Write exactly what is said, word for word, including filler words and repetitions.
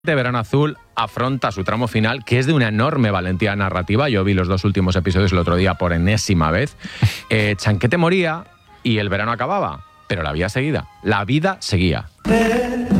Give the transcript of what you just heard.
Verano Azul afronta su tramo final, que es de una enorme valentía narrativa. Yo vi los dos últimos episodios el otro día por enésima vez. Eh, Chanquete moría y el verano acababa, pero la vida seguía. La vida seguía.